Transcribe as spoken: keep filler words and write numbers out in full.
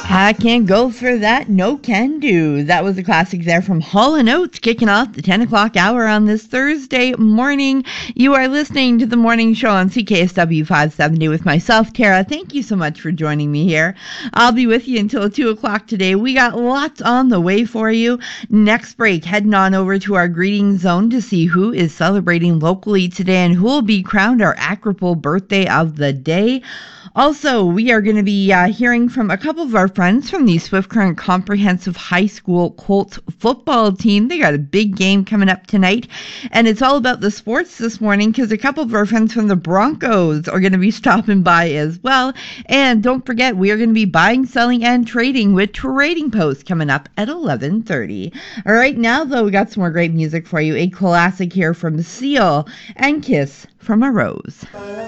I can't go for that, no can do. That was a classic there from Hall and Oates, kicking off the ten o'clock hour on this Thursday morning. You are listening to the morning show on C K S W five seventy with myself, Tara. Thank you so much for joining me here. I'll be with you until two o'clock today. We got lots on the way for you. Next break, heading on over to our greeting zone to see who is celebrating locally today and who will be crowned our Acropole birthday of the day. Also, we are going to be uh, hearing from a couple of our friends from the Swift Current Comprehensive High School Colts football team. They got a big game coming up tonight, and it's all about the sports this morning because a couple of our friends from the Broncos are going to be stopping by as well. And don't forget, we are going to be buying, selling, and trading with Trading Post coming up at eleven thirty. All right, now, though, we got some more great music for you. A classic here from Seal and Kiss from a Rose.